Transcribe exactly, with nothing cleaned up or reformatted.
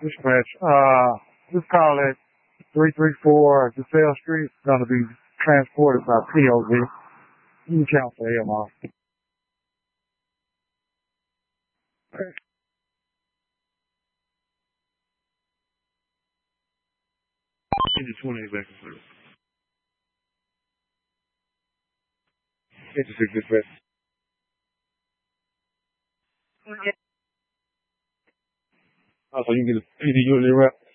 Dispatch, uh, this call at three three four DeSale Street is going to be transported by P O V. You can count for A M R. Engine twenty back in service. Engine six dispatch. Okay. Also, you can get a P D unit in route.